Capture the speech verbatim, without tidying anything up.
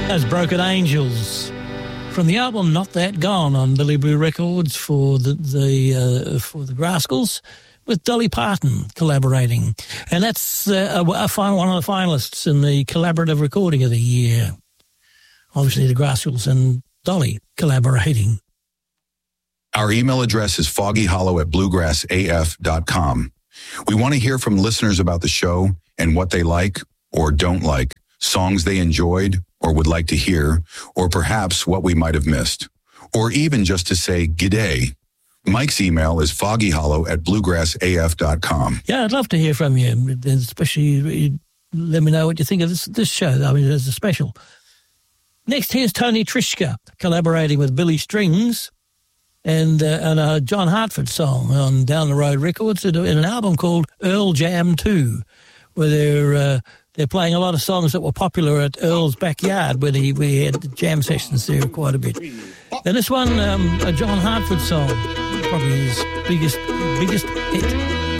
As Broken Angels from the album Not That Gone on Billy Blue Records for the the uh, for the Rascals, with Dolly Parton collaborating, and that's uh, a, a final, one of the finalists in the collaborative recording of the year. Obviously, the Rascals and Dolly collaborating. Our email address is foggyhollow at bluegrass a f dot com. We want to hear from listeners about the show and what they like or don't like, songs they enjoyed or would like to hear, or perhaps what we might have missed, or even just to say g'day. Mike's email is foggyhollow at bluegrass a f dot com. Yeah, I'd love to hear from you, especially let me know what you think of this, this show. I mean, it's a special. Next, here's Tony Trischka collaborating with Billy Strings and, uh, and a John Hartford song on Down the Road Records in an album called Earl Jam two, where they're uh, they're playing a lot of songs that were popular at Earl's backyard, where he, we had jam sessions there quite a bit. And this one, um, a John Hartford song, probably his biggest biggest hit.